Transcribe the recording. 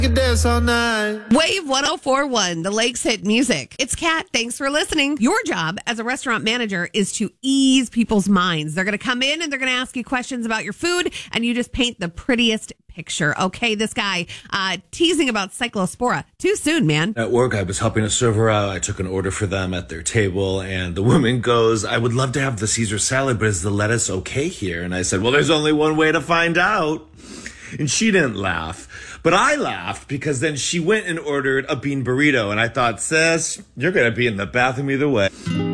Dance all night. Wave 104.1, the Lakes Hit Music. It's Kat. Thanks for listening. Your job as a restaurant manager is to ease people's minds. They're going to come in and they're going to ask you questions about your food, and you just paint the prettiest picture. Okay, this guy teasing about Cyclospora. Too soon, man. At work, I was helping a server out. I took an order for them at their table, and the woman goes, "I would love to have the Caesar salad, but is the lettuce okay here?" And I said, "Well, there's only one way to find out." And she didn't laugh. But I laughed because then she went and ordered a bean burrito. And I thought, sis, you're going to be in the bathroom either way.